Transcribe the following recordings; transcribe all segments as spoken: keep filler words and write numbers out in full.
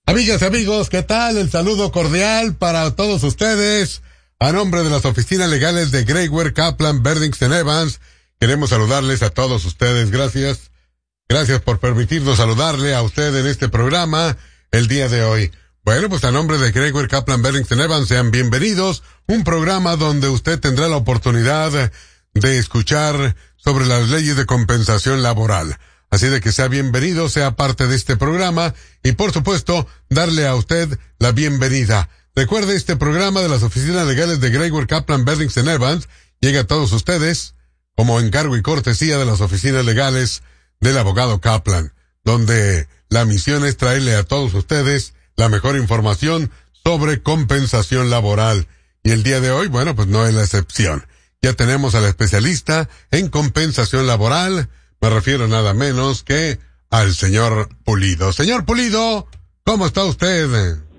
Amigas y amigos, ¿qué tal? El saludo cordial para todos ustedes. A nombre de las oficinas legales de Greyware, Kaplan, Berdingsen Evans, queremos saludarles a todos ustedes. Gracias. Gracias por permitirnos saludarle a usted en este programa el día de hoy. Bueno, pues a nombre de Greyware, Kaplan, Berdingsen Evans, sean bienvenidos. Un programa donde usted tendrá la oportunidad de escuchar sobre las leyes de compensación laboral. Así de que sea bienvenido, sea parte de este programa y, por supuesto, darle a usted la bienvenida. Recuerde, este programa de las oficinas legales de Greyware, Kaplan, Berdingsen Evans llega a todos ustedes como encargo y cortesía de las oficinas legales del abogado Kaplan, donde la misión es traerle a todos ustedes la mejor información sobre compensación laboral. Y el día de hoy, bueno, pues no es la excepción. Ya tenemos al especialista en compensación laboral. Me refiero nada menos que al señor Pulido. Señor Pulido, ¿cómo está usted?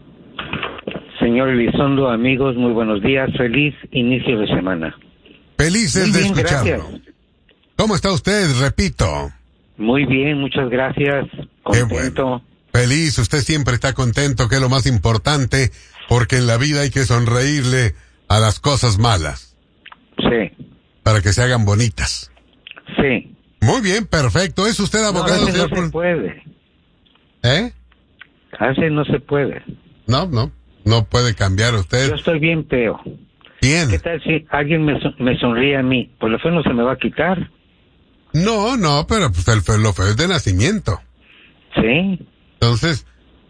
Señor Elizondo, amigos, muy buenos días. Feliz inicio de semana. Felices de escucharlo. Gracias. ¿Cómo está usted? Repito. Muy bien, muchas gracias. Contento. Qué bueno. Feliz, usted siempre está contento, que es lo más importante, porque en la vida hay que sonreírle a las cosas malas. Sí. Para que se hagan bonitas. Sí. Muy bien, perfecto. ¿Es usted abogado, no, a veces señor? No se puede. ¿Eh? A veces no se puede. No, no. No puede cambiar usted. Yo estoy bien feo. Bien. ¿Qué tal si alguien me, me sonríe a mí? Pues lo feo no se me va a quitar. No, no, pero pues el feo, lo feo es de nacimiento. Sí. Entonces,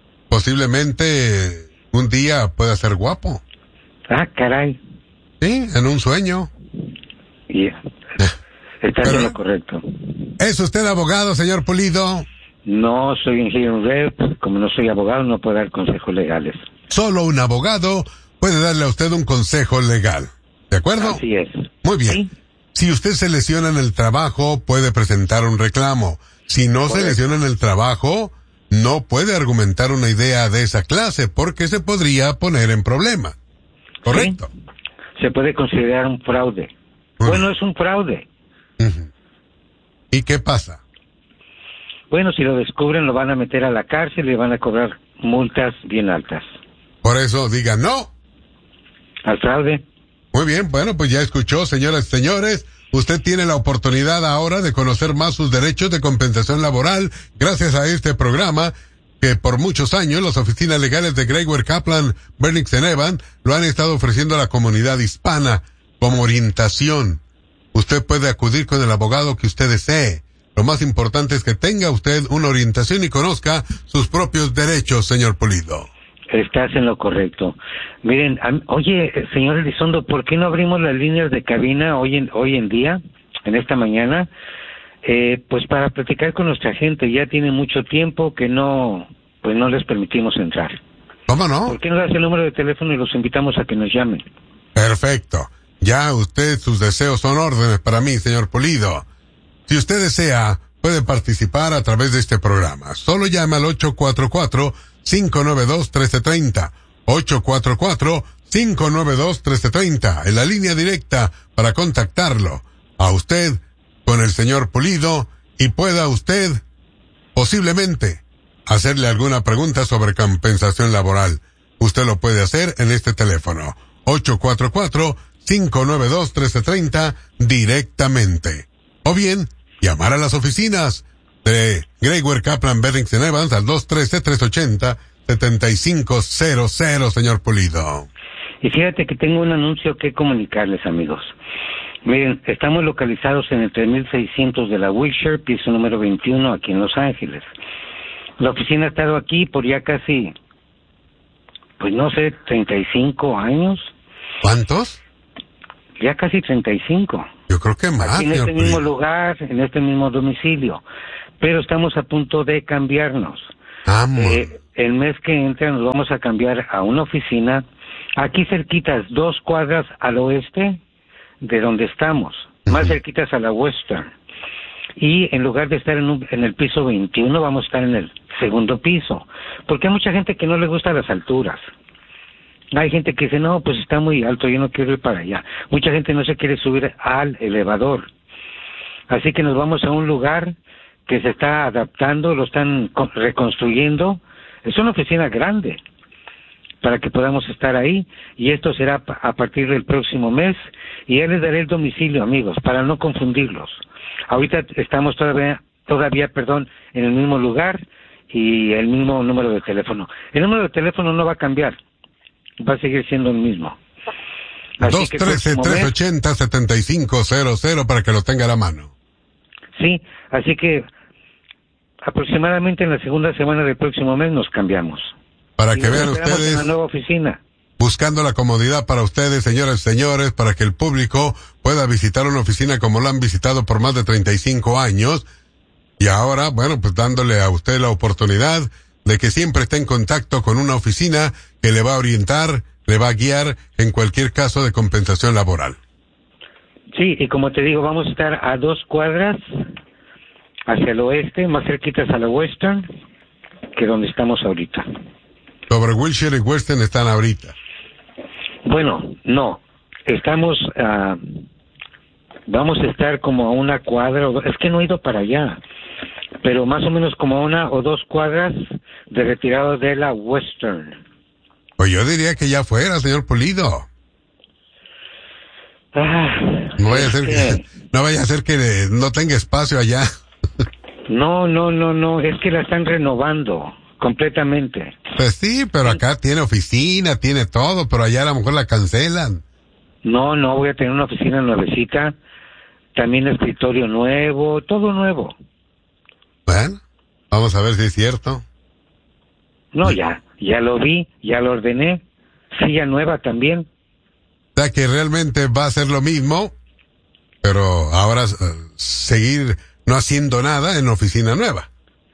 posiblemente un día pueda ser guapo. Ah, caray. Sí, en un sueño. Yeah. Estás en lo correcto. ¿Es usted abogado, señor Pulido? No soy ingeniero rep. Como no soy abogado, no puedo dar consejos legales. Solo un abogado puede darle a usted un consejo legal. ¿De acuerdo? Así es. Muy bien. ¿Sí? Si usted se lesiona en el trabajo, puede presentar un reclamo. Si no Correcto. se lesiona en el trabajo, no puede argumentar una idea de esa clase porque se podría poner en problema. ¿Correcto? Sí. Se puede considerar un fraude. Uh-huh. Bueno, es un fraude. Uh-huh. ¿Y qué pasa? Bueno, si lo descubren, lo van a meter a la cárcel y le van a cobrar multas bien altas. Por eso diga no. ¿Al fraude? Muy bien, bueno, pues ya escuchó, señoras y señores. Usted tiene la oportunidad ahora de conocer más sus derechos de compensación laboral gracias a este programa que por muchos años las oficinas legales de Greyware, Kaplan, Berdingsen Evans lo han estado ofreciendo a la comunidad hispana como orientación. Usted puede acudir con el abogado que usted desee. Lo más importante es que tenga usted una orientación y conozca sus propios derechos, señor Pulido. Estás en lo correcto. Miren, a, oye, señor Elizondo, ¿por qué no abrimos las líneas de cabina hoy en, hoy en día, en esta mañana? Eh, pues para platicar con nuestra gente. Ya tiene mucho tiempo que no, pues no les permitimos entrar. ¿Cómo no? ¿Por qué no das el número de teléfono y los invitamos a que nos llamen? Perfecto. Ya usted, sus deseos son órdenes para mí, señor Pulido. Si usted desea, puede participar a través de este programa. Solo llame al ocho cuatro cuatro, cinco nueve dos, uno tres tres cero. ocho cuatro cuatro, cinco nueve dos, uno tres tres cero. En la línea directa para contactarlo a usted con el señor Pulido y pueda usted posiblemente hacerle alguna pregunta sobre compensación laboral. Usted lo puede hacer en este teléfono. ocho cuatro cuatro, cinco nueve dos, uno tres tres cero directamente. O bien, llamar a las oficinas de Greyware, Kaplan, Berdingsen Evans al dos uno tres, tres ocho cero, siete cinco cero cero, señor Pulido. Y fíjate que tengo un anuncio que comunicarles, amigos. Miren, estamos localizados en el tres mil seiscientos de la Wilshire, piso número veintiuno, aquí en Los Ángeles. La oficina ha estado aquí por ya casi, pues no sé, treinta y cinco años. ¿Cuántos? Ya casi treinta y cinco. Yo creo que más, aquí en este señor mismo Pulido. lugar, en este mismo domicilio. Pero estamos a punto de cambiarnos. Vamos. Eh, el mes que entra nos vamos a cambiar a una oficina aquí cerquitas, dos cuadras al oeste de donde estamos, uh-huh. Más cerquitas a la Western. Y en lugar de estar en, un, en el piso veintiuno, vamos a estar en el segundo piso. Porque hay mucha gente que no le gusta las alturas. Hay gente que dice, no, pues está muy alto, yo no quiero ir para allá. Mucha gente no se quiere subir al elevador. Así que nos vamos a un lugar que se está adaptando, lo están reconstruyendo es una oficina grande para que podamos estar ahí, y esto será a partir del próximo mes, y ya les daré el domicilio, amigos, para no confundirlos. Ahorita estamos todavía, todavía, perdón, en el mismo lugar y el mismo número de teléfono. El número de teléfono no va a cambiar, va a seguir siendo el mismo. dos uno tres, tres ocho cero, siete cinco cero cero para que lo tenga a la mano. Sí, así que aproximadamente en la segunda semana del próximo mes nos cambiamos. Para y que vean ustedes, en la nueva oficina. Buscando la comodidad para ustedes, señoras y señores, para que el público pueda visitar una oficina como la han visitado por más de treinta y cinco años. Y ahora, bueno, pues dándole a usted la oportunidad de que siempre esté en contacto con una oficina que le va a orientar, le va a guiar en cualquier caso de compensación laboral. Sí, y como te digo, vamos a estar a dos cuadras hacia el oeste, más cerquitas a la Western, que donde estamos ahorita. Sobre Wilshire y Western están ahorita. Bueno, no, estamos, uh, vamos a estar como a una cuadra, es que no he ido para allá, pero más o menos como a una o dos cuadras de retirado de la Western. Pues yo diría que ya fuera, señor Pulido. Ah, no vaya a ser que, que no vaya a ser que no tenga espacio allá. No, no, no, no, es que la están renovando completamente. Pues sí, pero acá tiene oficina, tiene todo, pero allá a lo mejor la cancelan. No, no, voy a tener una oficina nuevecita, también escritorio nuevo, todo nuevo. Bueno, vamos a ver si es cierto. No, ya, ya lo vi, ya lo ordené, silla nueva también. O sea que realmente va a ser lo mismo, pero ahora uh, seguir no haciendo nada en la oficina nueva.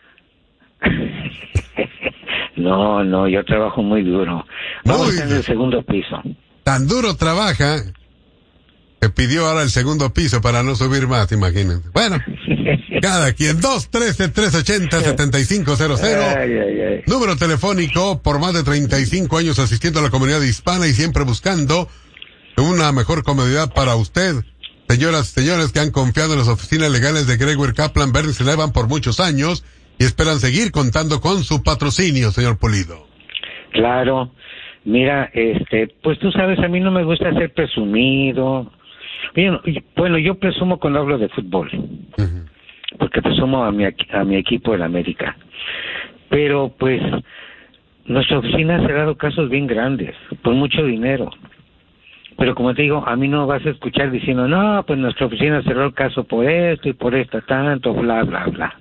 No, no, yo trabajo muy duro. Vamos muy en el segundo piso. Tan duro trabaja que pidió ahora el segundo piso para no subir más, imagínense. Bueno, cada quien. Dos trece, tres ochenta, setenta y cinco cero cero. Ay, ay, ay. Número telefónico, por más de treinta y cinco años asistiendo a la comunidad hispana y siempre buscando una mejor comodidad para usted. Señoras y señores que han confiado en las oficinas legales de Gregory Kaplan, Bernice and Evans por muchos años y esperan seguir contando con su patrocinio, señor Pulido. Claro, mira, este, pues tú sabes, a mí no me gusta ser presumido. Bueno, bueno yo presumo cuando hablo de fútbol, uh-huh. porque presumo a mi, a mi equipo, el América. Pero pues, nuestra oficina ha cerrado casos bien grandes, por mucho dinero. Pero como te digo, a mí no vas a escuchar diciendo, no, pues nuestra oficina cerró el caso por esto y por esto tanto, bla, bla, bla.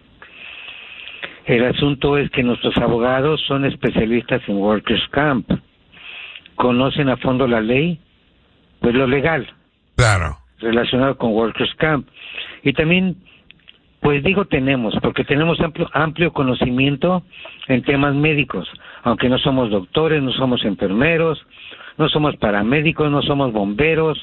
El asunto es que nuestros abogados son especialistas en Workers' Camp. Conocen a fondo la ley, pues lo legal. Claro. Relacionado con Workers' Camp. Y también, pues digo tenemos, porque tenemos amplio, amplio conocimiento en temas médicos. Aunque no somos doctores, no somos enfermeros, no somos paramédicos, no somos bomberos,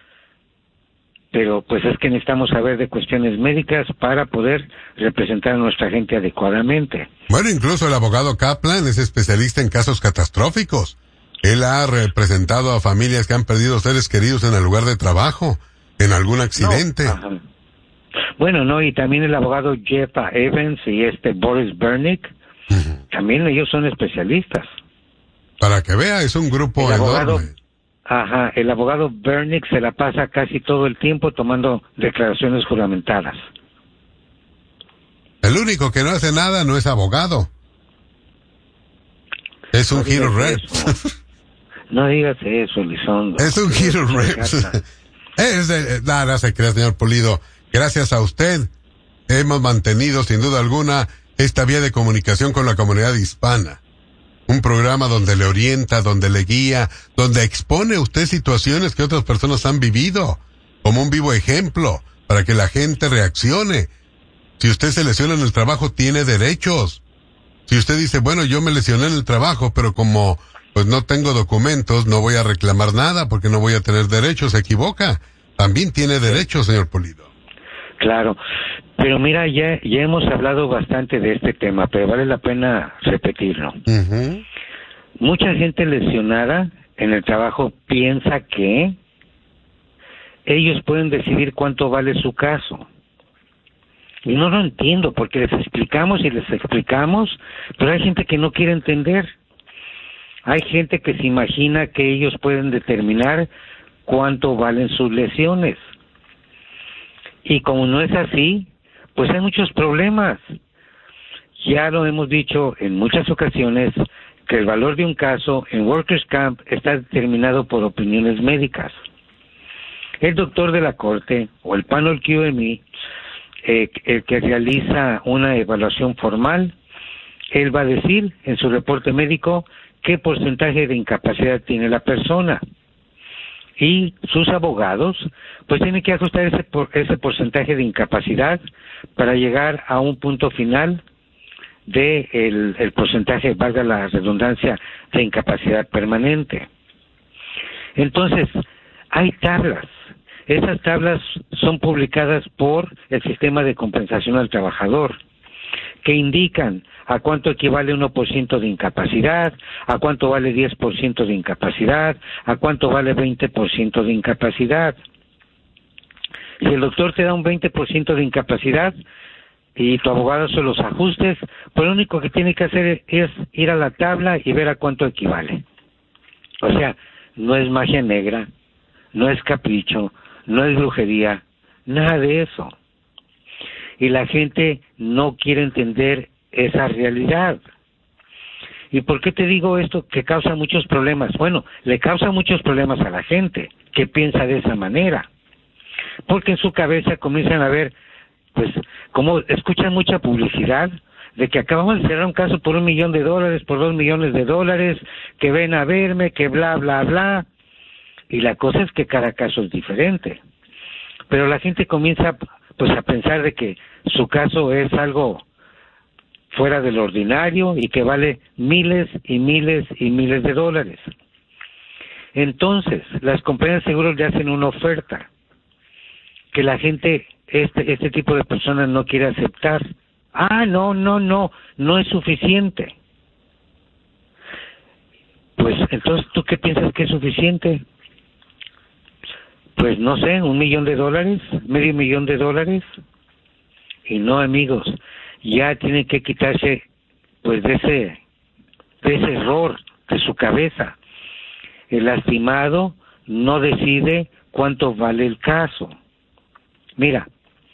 pero pues es que necesitamos saber de cuestiones médicas para poder representar a nuestra gente adecuadamente. Bueno, incluso el abogado Kaplan es especialista en casos catastróficos. Él ha representado a familias que han perdido seres queridos en el lugar de trabajo, en algún accidente. No, bueno, no, y también el abogado Jeff Evans y este Boris Bernick, uh-huh. también ellos son especialistas. Para que vea, es un grupo el abogado, enorme. Ajá, el abogado Bernick se la pasa casi todo el tiempo tomando declaraciones juramentadas. El único que no hace nada no es abogado. Es un no Hero Reps. No digas eso, Lizondo. Es un Hero Reps. Es de, nada, se crea, señor Pulido. Gracias a usted hemos mantenido, sin duda alguna, esta vía de comunicación con la comunidad hispana. Un programa donde le orienta, donde le guía, donde expone usted situaciones que otras personas han vivido, como un vivo ejemplo, para que la gente reaccione. Si usted se lesiona en el trabajo, tiene derechos. Si usted dice, bueno, yo me lesioné en el trabajo, pero como pues no tengo documentos, no voy a reclamar nada porque no voy a tener derechos, se equivoca. También tiene derechos, señor Pulido. Claro, pero mira, ya ya hemos hablado bastante de este tema, pero vale la pena repetirlo. Uh-huh. Mucha gente lesionada en el trabajo piensa que ellos pueden decidir cuánto vale su caso. Y no lo entiendo, porque les explicamos y les explicamos, pero hay gente que no quiere entender. Hay gente que se imagina que ellos pueden determinar cuánto valen sus lesiones. Y como no es así, pues hay muchos problemas. Ya lo hemos dicho en muchas ocasiones, que el valor de un caso en Workers' Camp está determinado por opiniones médicas. El doctor de la corte o el panel Q M E, eh, el que realiza una evaluación formal, él va a decir en su reporte médico qué porcentaje de incapacidad tiene la persona. Y sus abogados pues tienen que ajustar ese, por, ese porcentaje de incapacidad para llegar a un punto final de el, el porcentaje, valga la redundancia, de incapacidad permanente. Entonces, hay tablas. Esas tablas son publicadas por el Sistema de Compensación al Trabajador, que indican a cuánto equivale uno por ciento de incapacidad, a cuánto vale diez por ciento de incapacidad, a cuánto vale veinte por ciento de incapacidad. Si el doctor te da un veinte por ciento de incapacidad y tu abogado se los ajustes, pues lo único que tiene que hacer es ir a la tabla y ver a cuánto equivale. O sea, no es magia negra, no es capricho, no es brujería, nada de eso. Y la gente no quiere entender esa realidad. ¿Y por qué te digo esto que causa muchos problemas? Bueno, le causa muchos problemas a la gente que piensa de esa manera. Porque en su cabeza comienzan a ver, pues, como escuchan mucha publicidad de que acabamos de cerrar un caso por un millón de dólares, por dos millones de dólares, que ven a verme, que bla, bla, bla. Y la cosa es que cada caso es diferente. Pero la gente comienza, pues, a pensar de que su caso es algo fuera del ordinario y que vale miles y miles y miles de dólares. Entonces, las compañías de seguros le hacen una oferta que la gente, este, este tipo de personas no quiere aceptar. Ah, no, no, no, no es suficiente. Pues, entonces, ¿tú qué piensas que es suficiente? Pues, no sé, un millón de dólares, medio millón de dólares. Y no, amigos, ya tienen que quitarse, pues, de ese, de ese error de su cabeza. El lastimado no decide cuánto vale el caso. Mira,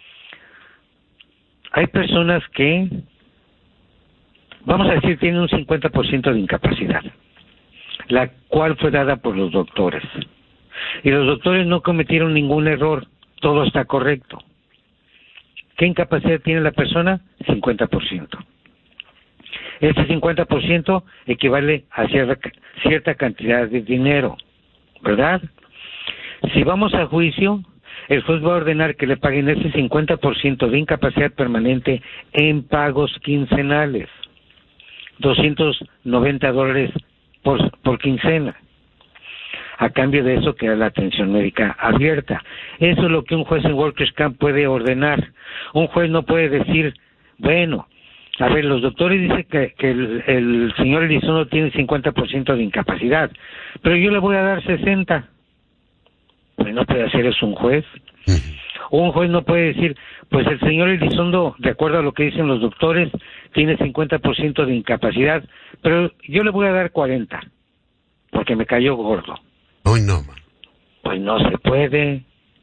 hay personas que, vamos a decir, tienen un cincuenta por ciento de incapacidad, la cual fue dada por los doctores. Y los doctores no cometieron ningún error, todo está correcto. ¿Qué incapacidad tiene la persona? cincuenta por ciento. Ese cincuenta por ciento equivale a cierta, cierta cantidad de dinero, ¿verdad? Si vamos a juicio, el juez va a ordenar que le paguen ese cincuenta por ciento de incapacidad permanente en pagos quincenales, doscientos noventa dólares por, por quincena. A cambio de eso queda la atención médica abierta. Eso es lo que un juez en Workers' Camp puede ordenar. Un juez no puede decir, bueno, a ver, los doctores dicen que, que el, el señor Elizondo tiene cincuenta por ciento de incapacidad, pero yo le voy a dar sesenta. Pues no puede hacer eso un juez. Un juez no puede decir, pues el señor Elizondo, de acuerdo a lo que dicen los doctores, tiene cincuenta por ciento de incapacidad, pero yo le voy a dar cuarenta, porque me cayó gordo. Hoy no, man. Pues no se puede.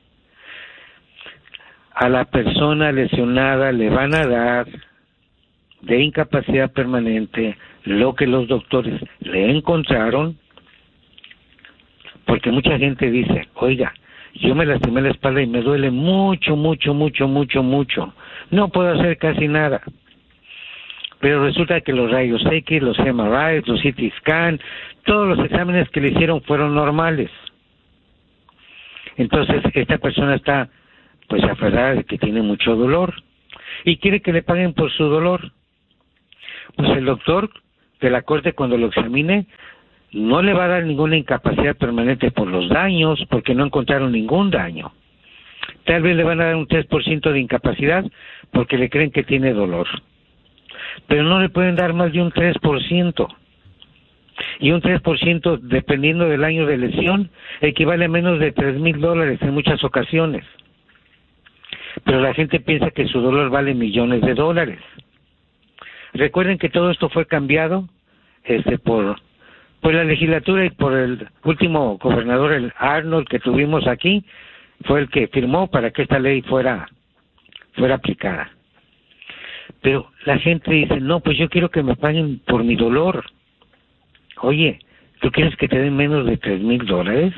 A la persona lesionada le van a dar de incapacidad permanente lo que los doctores le encontraron, porque mucha gente dice, oiga, yo me lastimé la espalda y me duele mucho, mucho, mucho, mucho, mucho. No puedo hacer casi nada. Pero resulta que los rayos X, los M R Is, los C T scan, todos los exámenes que le hicieron fueron normales. Entonces, esta persona está, pues, aferrada de que tiene mucho dolor y quiere que le paguen por su dolor. Pues el doctor de la corte, cuando lo examine, no le va a dar ninguna incapacidad permanente por los daños, porque no encontraron ningún daño. Tal vez le van a dar un tres por ciento de incapacidad porque le creen que tiene dolor. Pero no le pueden dar más de un tres por ciento. Y un tres por ciento, dependiendo del año de lesión, equivale a menos de tres mil dólares en muchas ocasiones. pero la gente piensa que su dolor vale millones de dólares. Recuerden que todo esto fue cambiado este por por la legislatura y por el último gobernador, el Arnold, que tuvimos aquí, fue el que firmó para que esta ley fuera fuera aplicada. Pero la gente dice, no, pues yo quiero que me paguen por mi dolor. Oye, ¿tú quieres que te den menos de tres mil dólares?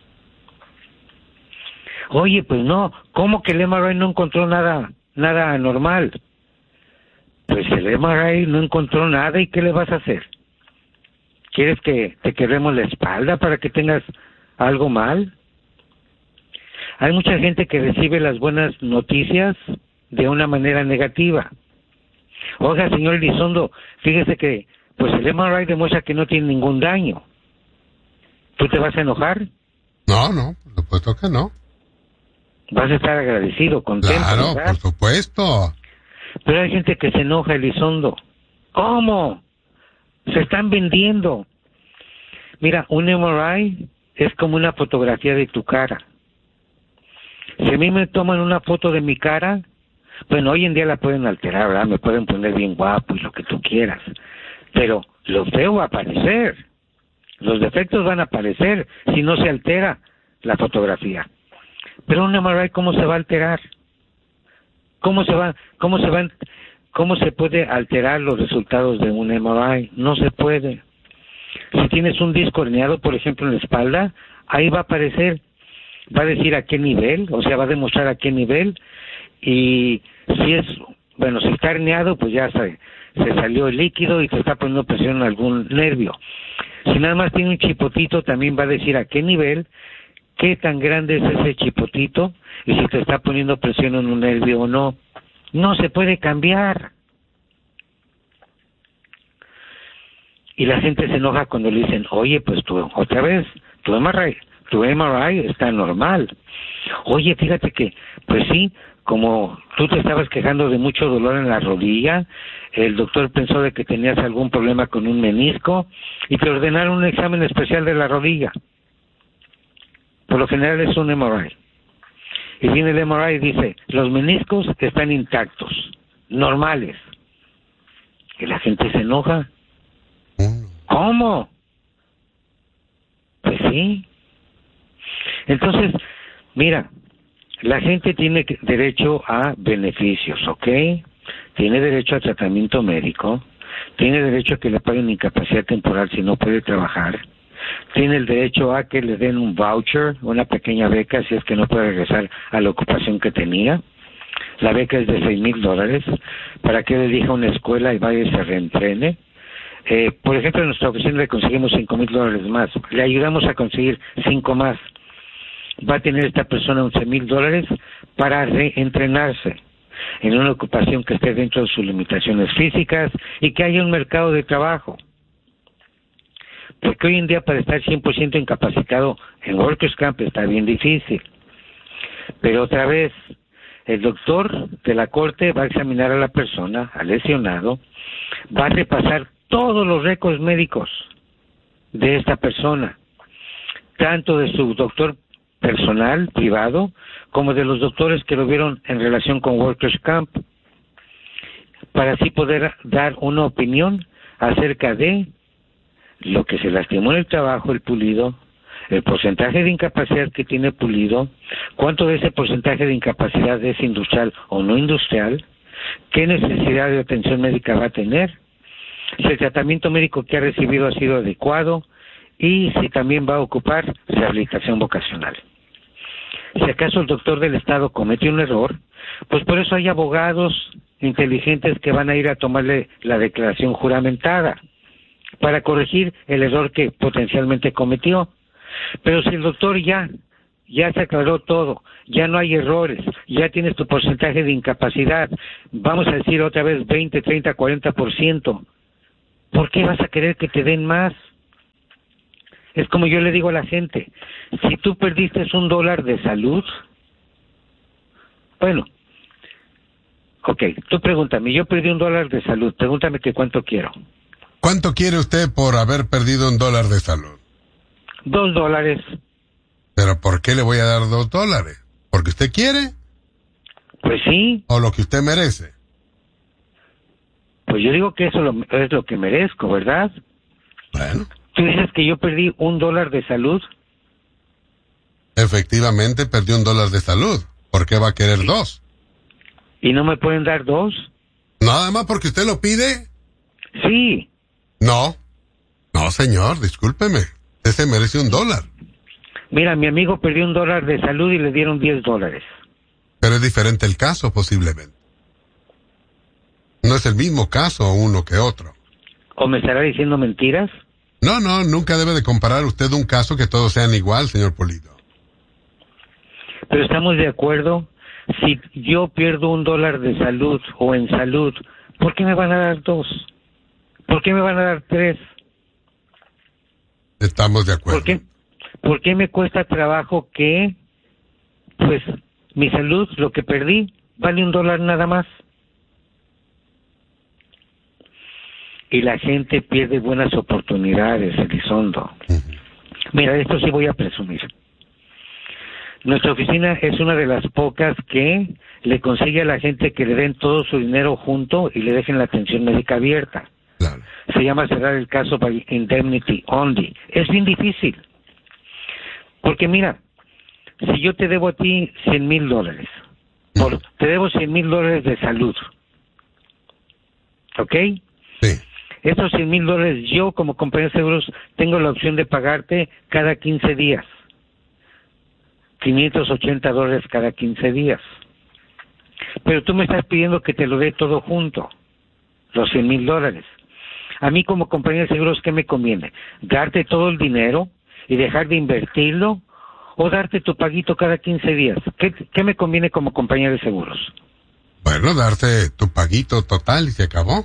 Oye, pues no, ¿cómo que el M R I no encontró nada, nada anormal? Pues el M R I no encontró nada, ¿y qué le vas a hacer? ¿Quieres que te quebremos la espalda para que tengas algo mal? Hay mucha gente que recibe las buenas noticias de una manera negativa. Oiga, señor Elizondo, fíjese que pues el M R I demuestra que no tiene ningún daño. ¿Tú te vas a enojar? No, no, por supuesto que no. Vas a estar agradecido, contento, claro, ¿verdad? por supuesto. Pero hay gente que se enoja, Elizondo. ¿Cómo? Se están vendiendo. Mira, un M R I es como una fotografía de tu cara. Si a mí me toman una foto de mi cara, bueno, hoy en día la pueden alterar, ¿verdad? Me pueden poner bien guapo y lo que tú quieras. Pero lo feo va a aparecer. Los defectos van a aparecer si no se altera la fotografía. Pero un M R I, ¿cómo se va a alterar? ¿Cómo se va, cómo se van, cómo se puede alterar los resultados de un M R I? No se puede. Si tienes un disco herniado, por ejemplo, en la espalda, ahí va a aparecer, va a decir a qué nivel, o sea, va a demostrar a qué nivel, y si es, bueno, si está herniado, pues ya se, se salió el líquido y te está poniendo presión en algún nervio. Si nada más tiene un chipotito, también va a decir a qué nivel, qué tan grande es ese chipotito, y si te está poniendo presión en un nervio o no. No se puede cambiar. Y la gente se enoja cuando le dicen, oye, pues tú, otra vez, tu M R I, tu M R I está normal. Oye, fíjate que, pues sí, como tú te estabas quejando de mucho dolor en la rodilla, el doctor pensó de que tenías algún problema con un menisco y te ordenaron un examen especial de la rodilla. Por lo general es un M R I. Y viene el M R I y dice, los meniscos están intactos, normales. Y la gente se enoja. ¿Cómo? Pues sí. Entonces, mira, la gente tiene derecho a beneficios, ¿ok? Tiene derecho a tratamiento médico, tiene derecho a que le paguen incapacidad temporal si no puede trabajar, tiene el derecho a que le den un voucher, una pequeña beca si es que no puede regresar a la ocupación que tenía. La beca es de seis mil dólares para que él elija una escuela y vaya y se reentrene. Eh, por ejemplo, en nuestra oficina le conseguimos cinco mil dólares más, le ayudamos a conseguir cinco más. Va a tener esta persona once mil dólares para reentrenarse en una ocupación que esté dentro de sus limitaciones físicas y que haya un mercado de trabajo. Porque hoy en día para estar cien por ciento incapacitado en Workers' Camp está bien difícil. Pero otra vez, el doctor de la corte va a examinar a la persona, al lesionado, va a repasar todos los récords médicos de esta persona, tanto de su doctor personal, privado, como de los doctores que lo vieron en relación con Workers' Camp, para así poder dar una opinión acerca de lo que se lastimó en el trabajo, el pulido, el porcentaje de incapacidad que tiene pulido, cuánto de ese porcentaje de incapacidad es industrial o no industrial, qué necesidad de atención médica va a tener, si el tratamiento médico que ha recibido ha sido adecuado y si también va a ocupar rehabilitación vocacional. Si acaso el doctor del Estado comete un error, pues por eso hay abogados inteligentes que van a ir a tomarle la declaración juramentada para corregir el error que potencialmente cometió. Pero si el doctor ya, ya se aclaró todo, ya no hay errores, ya tienes tu porcentaje de incapacidad, vamos a decir otra vez veinte, treinta, cuarenta por ciento, ¿por qué vas a querer que te den más? Es como yo le digo a la gente, si tú perdiste un dólar de salud, bueno, ok, tú pregúntame, yo perdí un dólar de salud, pregúntame que cuánto quiero. ¿Cuánto quiere usted por haber perdido un dólar de salud? Dos dólares. ¿Pero por qué le voy a dar dos dólares? ¿Porque usted quiere? Pues sí. ¿O lo que usted merece? Pues yo digo que eso lo, es lo que merezco, ¿verdad? Bueno. ¿Tú dices que yo perdí un dólar de salud? Efectivamente, perdió un dólar de salud. ¿Por qué va a querer dos? ¿Y no me pueden dar dos? ¿Nada más porque usted lo pide? Sí. No. No, señor, discúlpeme. Usted se merece un dólar. Mira, mi amigo perdió un dólar de salud y le dieron diez dólares. Pero es diferente el caso, posiblemente. No es el mismo caso uno que otro. ¿O me estará diciendo mentiras? No, no, nunca debe de comparar usted un caso que todos sean igual, señor Polito. Pero estamos de acuerdo. Si yo pierdo un dólar de salud o en salud, ¿por qué me van a dar dos? ¿Por qué me van a dar tres? Estamos de acuerdo. ¿Por qué, por qué me cuesta trabajo que, pues, mi salud, lo que perdí, vale un dólar nada más? Y la gente pierde buenas oportunidades, Elizondo. Uh-huh. Mira, esto sí voy a presumir. Nuestra oficina es una de las pocas que le consigue a la gente que le den todo su dinero junto y le dejen la atención médica abierta. Claro. Se llama cerrar el caso by indemnity only. Es bien difícil. Porque mira, si yo te debo a ti cien mil dólares, por, te debo cien mil dólares de salud, ¿ok? Sí. Esos cien mil dólares yo como compañía de seguros tengo la opción de pagarte cada quince días. quinientos ochenta dólares cada quince días. Pero tú me estás pidiendo que te lo dé todo junto, los cien mil dólares. A mí como compañía de seguros, ¿qué me conviene? ¿Darte todo el dinero y dejar de invertirlo? ¿O darte tu paguito cada quince días? ¿Qué, qué me conviene como compañía de seguros? Bueno, darte tu paguito total y se acabó.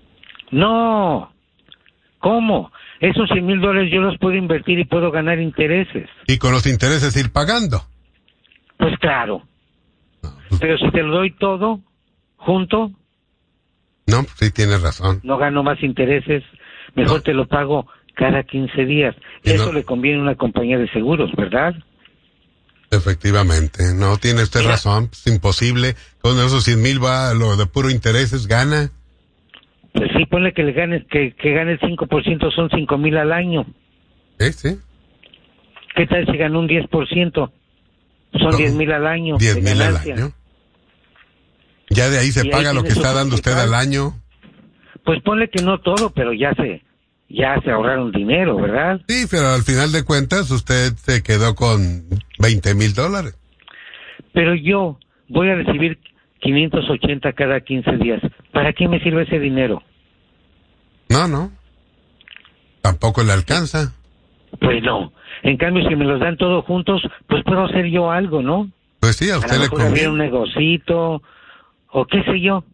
No. ¿Cómo? Esos cien mil dólares yo los puedo invertir y puedo ganar intereses. ¿Y con los intereses ir pagando? Pues claro. No, pues... Pero si te lo doy todo, junto... No, sí tienes razón. No gano más intereses, mejor no. Te lo pago cada quince días. Eso no... le conviene a una compañía de seguros, ¿verdad? Efectivamente, no tiene usted Mira, razón, es imposible. Con esos cien mil va lo de puro intereses, gana. Pues sí, ponle que le gane, que, que gane el cinco por ciento, son cinco mil al año. Sí, sí. ¿Qué tal si ganó un diez por ciento? Son no, diez mil al año. diez mil al año. Ya de ahí se paga ahí lo que está dando usted al año. Pues ponle que no todo, pero ya se, ya se ahorraron dinero, ¿verdad? Sí, pero al final de cuentas usted se quedó con veinte mil dólares. Pero yo voy a recibir quinientos ochenta cada quince días. ¿Para qué me sirve ese dinero? No, no. Tampoco le alcanza. Pues no. En cambio, si me los dan todos juntos, pues puedo hacer yo algo, ¿no? Pues sí, a usted a le conviene. un negocito, o qué sé yo.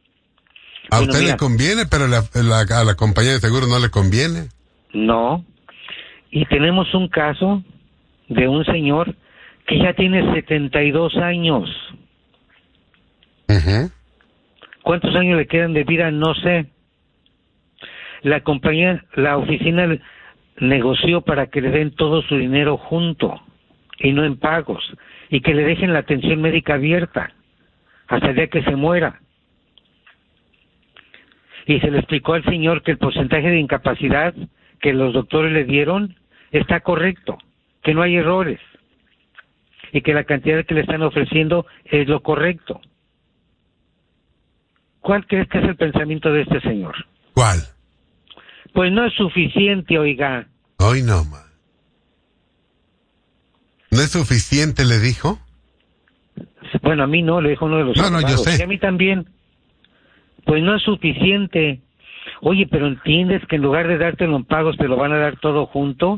A bueno, usted mira, le conviene, pero la, la, a la compañía de seguros no le conviene. No. Y tenemos un caso de un señor que ya tiene setenta y dos años. Uh-huh. ¿Cuántos años le quedan de vida? No sé. La compañía, la oficina negoció para que le den todo su dinero junto y no en pagos, y que le dejen la atención médica abierta hasta el día que se muera. Y se le explicó al señor que el porcentaje de incapacidad que los doctores le dieron está correcto, que no hay errores, y que la cantidad que le están ofreciendo es lo correcto. ¿Cuál crees que es el pensamiento de este señor? ¿Cuál? Pues no es suficiente, oiga. Hoy no, man. ¿No es suficiente, le dijo? Bueno, a mí no, le dijo uno de los No, abogados. No, yo sé. Y a mí también. Pues no es suficiente. Oye, pero ¿entiendes que en lugar de dártelo en pagos te lo van a dar todo junto?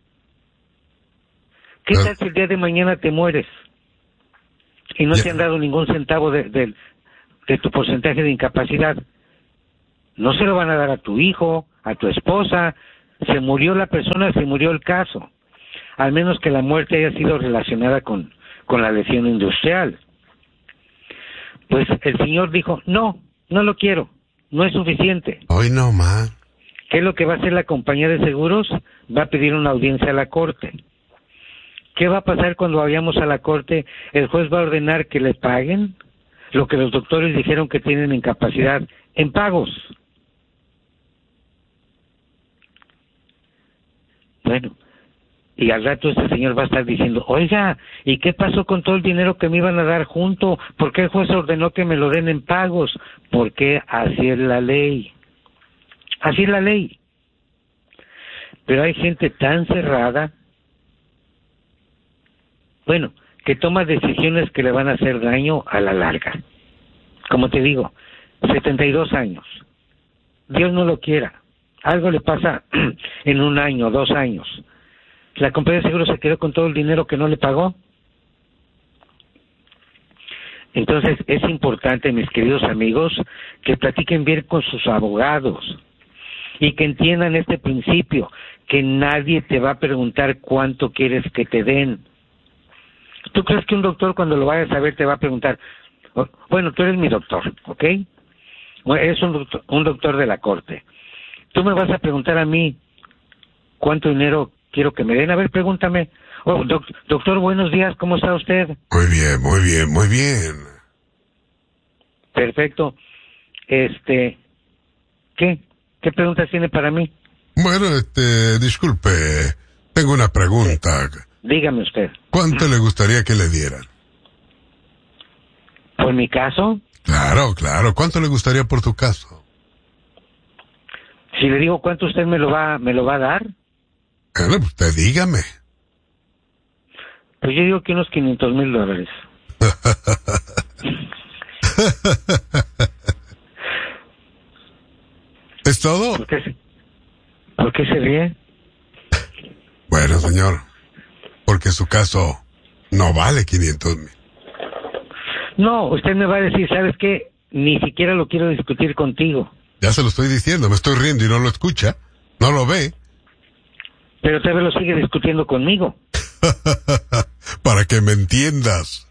¿Qué no. tal si el día de mañana te mueres? Y no ya. te han dado ningún centavo de, de, de tu porcentaje de incapacidad. No se lo van a dar a tu hijo, a tu esposa. Se murió la persona, se murió el caso. Al menos que la muerte haya sido relacionada con, con la lesión industrial. Pues el señor dijo, no, no lo quiero, no es suficiente. Hoy no más. ¿Qué es lo que va a hacer la compañía de seguros? Va a pedir una audiencia a la corte. ¿Qué va a pasar cuando vayamos a la corte? El juez va a ordenar que le paguen lo que los doctores dijeron que tienen incapacidad en pagos. Bueno, y al rato este señor va a estar diciendo, oiga, ¿y qué pasó con todo el dinero que me iban a dar junto? ¿Por qué el juez ordenó que me lo den en pagos? Porque así es la ley. Así es la ley. Pero hay gente tan cerrada, bueno, que toma decisiones que le van a hacer daño a la larga. Como te digo, setenta y dos años. Dios no lo quiera. Algo le pasa en un año, dos años. La compañía de seguro se quedó con todo el dinero que no le pagó. Entonces es importante, mis queridos amigos, que platiquen bien con sus abogados y que entiendan este principio, que nadie te va a preguntar cuánto quieres que te den. ¿Tú crees que un doctor cuando lo vayas a ver te va a preguntar, bueno, tú eres mi doctor, ¿ok? Eres un doctor, un doctor de la corte. Tú me vas a preguntar a mí cuánto dinero quiero que me den. A ver, pregúntame. Oh, doc, doctor, buenos días, ¿cómo está usted? Muy bien, muy bien, muy bien. Perfecto. Este, ¿qué? ¿Qué preguntas tiene para mí? Bueno, este, disculpe, tengo una pregunta. Sí. Dígame usted. ¿Cuánto le gustaría que le dieran? ¿Por mi caso? Claro, claro. ¿Cuánto le gustaría por tu caso? Si le digo cuánto usted me lo va, me lo va a dar. Bueno, pues usted dígame. Pues yo digo que unos quinientos mil dólares. ¿Es todo? ¿Por qué se, ¿Por qué se ríe? Bueno, señor, porque su caso no vale quinientos mil. No, usted me va a decir, ¿sabes qué? Ni siquiera lo quiero discutir contigo. Ya se lo estoy diciendo, me estoy riendo y no lo escucha, no lo ve. Pero tal vez lo sigue discutiendo conmigo. Para que me entiendas.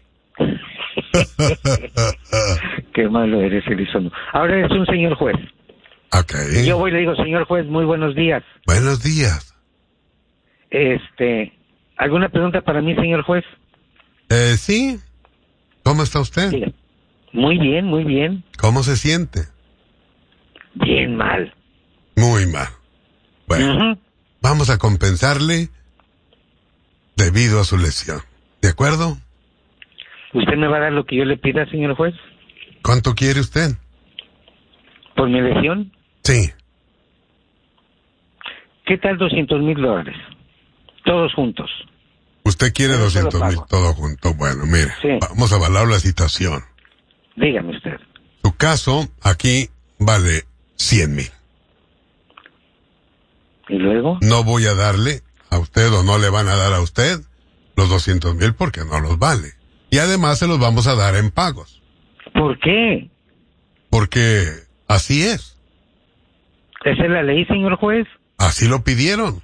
Qué malo eres, Elizondo. Ahora es un señor juez. Ok. Yo voy y le digo, señor juez, muy buenos días. Buenos días. Este, ¿alguna pregunta para mí, señor juez? Eh, sí. ¿Cómo está usted? Diga. Muy bien, muy bien. ¿Cómo se siente? Bien mal. Muy mal. Bueno, uh-huh. Vamos a compensarle debido a su lesión. ¿De acuerdo? ¿Usted me va a dar lo que yo le pida, señor juez? ¿Cuánto quiere usted? ¿Por mi lesión? Sí. ¿Qué tal doscientos mil dólares? Todos juntos. ¿Usted quiere doscientos mil todo junto? Bueno, mire, sí. Vamos a evaluar la situación. Dígame usted. Su caso aquí vale cien mil. ¿Y luego? No voy a darle a usted o no le van a dar a usted los doscientos mil porque no los vale. Y además se los vamos a dar en pagos. ¿Por qué? Porque así es. ¿Esa es la ley, señor juez? Así lo pidieron.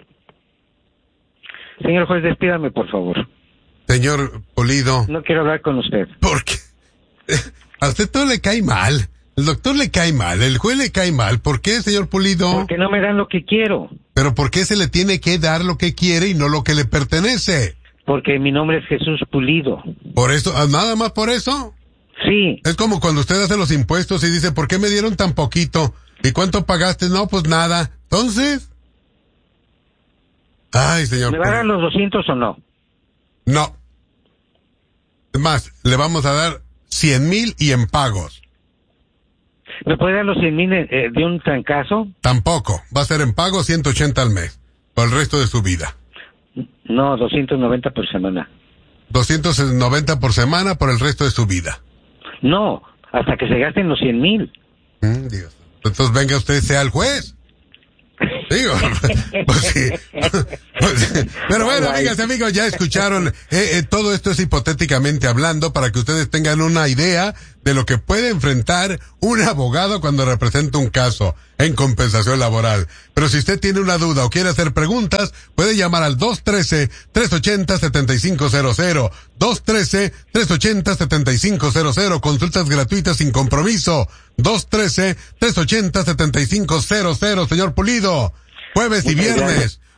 Señor juez, despídame, por favor. Señor Pulido. No quiero hablar con usted. ¿Por qué? A usted todo le cae mal. El doctor le cae mal, el juez le cae mal. ¿Por qué, señor Pulido? Porque no me dan lo que quiero. ¿Pero por qué se le tiene que dar lo que quiere y no lo que le pertenece? Porque mi nombre es Jesús Pulido. ¿Por eso? ¿Nada más por eso? Sí. Es como cuando usted hace los impuestos y dice, ¿por qué me dieron tan poquito? ¿Y cuánto pagaste? No, pues nada. Entonces... Ay, señor. ¿Me van a dar los doscientos o no? No. Es más, le vamos a dar cien mil y en pagos. ¿Me puede dar los cien mil eh, de un trancazo? Tampoco. Va a ser en pago ciento ochenta al mes. Por el resto de su vida. No, doscientos noventa por semana. doscientos noventa por semana por el resto de su vida. No, hasta que se gasten los cien mil. Mm, Dios. Entonces venga usted, sea el juez. Digo, pues sí. Pues, pero bueno, amigas y amigos, ya escucharon, eh, eh, todo esto es hipotéticamente hablando para que ustedes tengan una idea de lo que puede enfrentar un abogado cuando representa un caso en compensación laboral. Pero si usted tiene una duda o quiere hacer preguntas, puede llamar al dos uno tres, tres ocho cero, siete cinco cero cero, dos uno tres, tres ocho cero, siete cinco cero cero, consultas gratuitas sin compromiso, dos uno tres, tres ocho cero, siete cinco cero cero, señor Pulido. Jueves y viernes,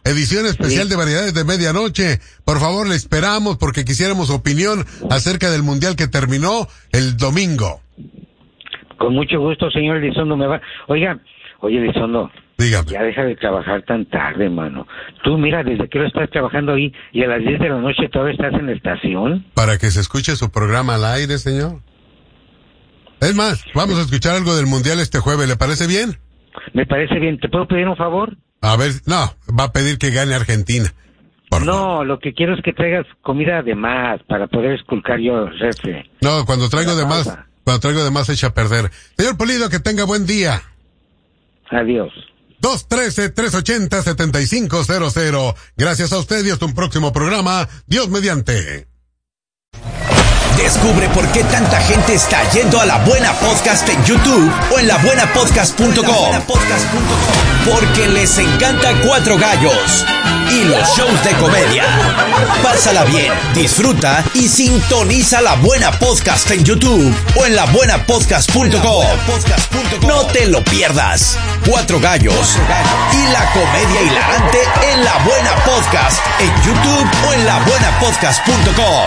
edición especial de Variedades de Medianoche. Por favor, le esperamos porque quisiéramos opinión acerca del mundial que terminó el domingo. Con mucho gusto, señor Elizondo. Me va... Oiga, oye, Elizondo. Dígame. Ya deja de trabajar tan tarde, mano. Tú, mira, desde que lo estás trabajando ahí y a las diez de la noche todavía estás en la estación. Para que se escuche su programa al aire, señor. Es más, vamos a escuchar algo del mundial este jueves. ¿Le parece bien? Me parece bien. ¿Te puedo pedir un favor? A ver, no, va a pedir que gane Argentina. Por no, favor. Lo que quiero es que traigas comida de más para poder esculcar yo el refri. No, cuando traigo de más, cuando traigo de más echa a perder. Señor Pulido, que tenga buen día. Adiós. dos uno tres, tres ocho cero, siete cinco cero cero. Gracias a usted y hasta un próximo programa. Dios mediante. Descubre por qué tanta gente está yendo a La Buena Podcast en YouTube o en la buena podcast punto com. Porque les encanta Cuatro Gallos y los shows de comedia. Pásala bien, disfruta y sintoniza La Buena Podcast en YouTube o en la buena podcast punto com. No te lo pierdas. Cuatro Gallos y la comedia hilarante en La Buena Podcast en YouTube o en la buena podcast punto com.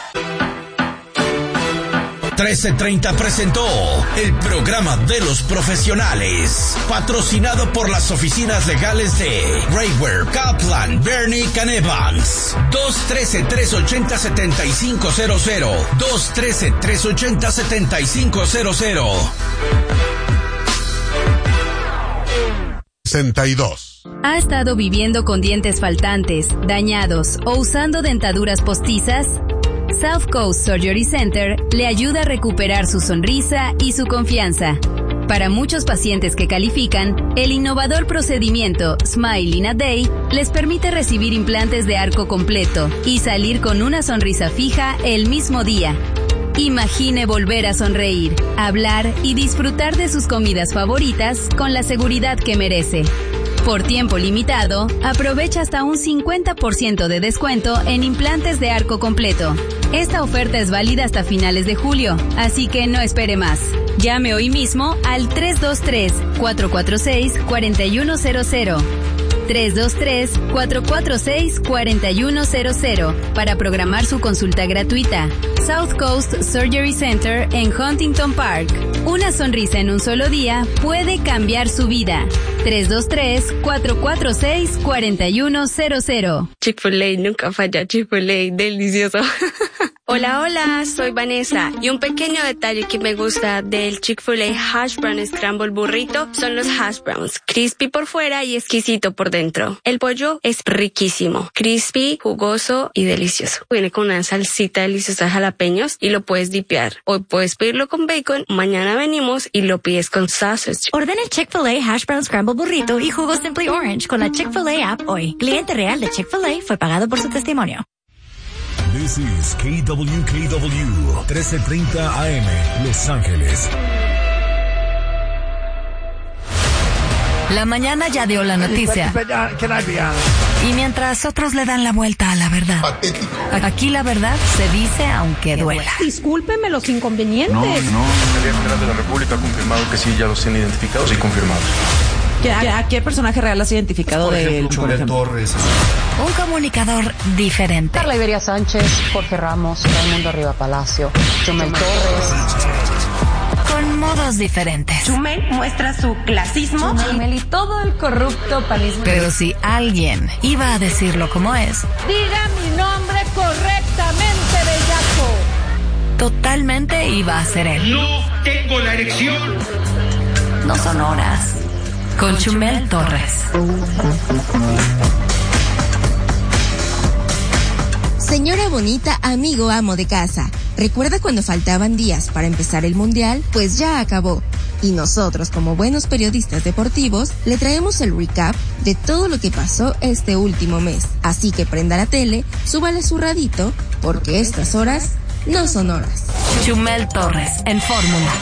trece treinta presentó el programa de los profesionales, patrocinado por las oficinas legales de Graywear, Kaplan, Bernick and Evans. dos uno tres, tres ocho cero, siete cinco cero cero. dos uno tres, tres ocho cero, siete cinco cero cero. sesenta y dos. ¿Ha estado viviendo con dientes faltantes, dañados o usando dentaduras postizas? South Coast Surgery Center le ayuda a recuperar su sonrisa y su confianza. Para muchos pacientes que califican, el innovador procedimiento Smile in a Day les permite recibir implantes de arco completo y salir con una sonrisa fija el mismo día. Imagine volver a sonreír, hablar y disfrutar de sus comidas favoritas con la seguridad que merece. Por tiempo limitado, aprovecha hasta un cincuenta por ciento de descuento en implantes de arco completo. Esta oferta es válida hasta finales de julio, así que no espere más. Llame hoy mismo al tres dos tres, cuatro cuatro seis, cuatro uno cero cero. tres dos tres, cuatro cuatro seis, cuatro uno cero cero para programar su consulta gratuita. South Coast Surgery Center en Huntington Park. Una sonrisa en un solo día puede cambiar su vida. tres dos tres, cuatro cuatro seis, cuatro uno cero cero. Chick-fil-A nunca falla, Chick-fil-A, delicioso. Hola, hola, soy Vanessa y un pequeño detalle que me gusta del Chick-fil-A Hash Brown Scramble Burrito son los hash browns, crispy por fuera y exquisito por dentro. El pollo es riquísimo, crispy, jugoso y delicioso. Viene con una salsita deliciosa de jalapeños y lo puedes dipear. Hoy puedes pedirlo con bacon, mañana venimos y lo pides con sausage. Ordena el Chick-fil-A Hash Brown Scramble Burrito y jugo Simply Orange con la Chick-fil-A app hoy. Cliente real de Chick-fil-A fue pagado por su testimonio. This is K W K W, trece treinta A M, Los Ángeles. La mañana ya dio la noticia. Y mientras otros le dan la vuelta a la verdad, aquí la verdad se dice aunque duela. Discúlpeme los inconvenientes. No, no. La Fiscalía General de la República ha confirmado que sí, ya los tiene identificados y confirmados. ¿A qué personaje real has identificado de él? Chumel Torres. Un comunicador diferente. Carla Iberia Sánchez, Jorge Ramos, Raimundo Arriba Palacio, Chumel Torres. Con modos diferentes. Chumel muestra su clasismo. Chumel y todo el corrupto panismo. Pero si alguien iba a decirlo como es, diga mi nombre correctamente, bellaco. Totalmente iba a ser él. No tengo la erección. No son horas. Con Chumel Torres. Señora bonita, amigo amo de casa. ¿Recuerda cuando faltaban días para empezar el mundial? Pues ya acabó. Y nosotros, como buenos periodistas deportivos, le traemos el recap de todo lo que pasó este último mes. Así que prenda la tele, súbale su radito, porque estas horas no son horas. Chumel Torres, en Fórmula.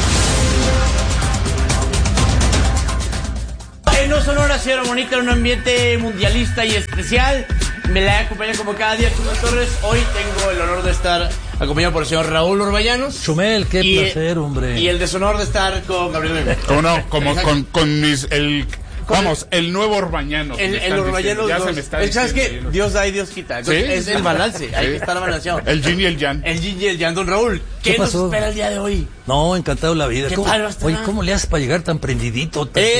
No son horas, señora Bonita, en un ambiente mundialista y especial. Me la acompaña como cada día Chumel Torres. Hoy tengo el honor de estar acompañado por el señor Raúl Orballanos. Chumel, qué y, placer, hombre. Y el deshonor de estar con Gabriel Mena. ¿Cómo no? Como con, con mis, el Vamos, el nuevo Orbañanos. El, el Orbañanos. Ya se me está el, ¿Sabes diciendo, qué? Dios da y Dios quita. Entonces, ¿Sí? Es el balance. Hay Sí. que estar balanceado. El yin y el yang. El yin y el yang. Don Raúl, ¿qué, ¿Qué nos pasó? espera el día de hoy? No, encantado la vida. ¿Qué ¿Cómo, padre va a estar? oye, ¿cómo le haces para llegar tan prendidito? Tan Eso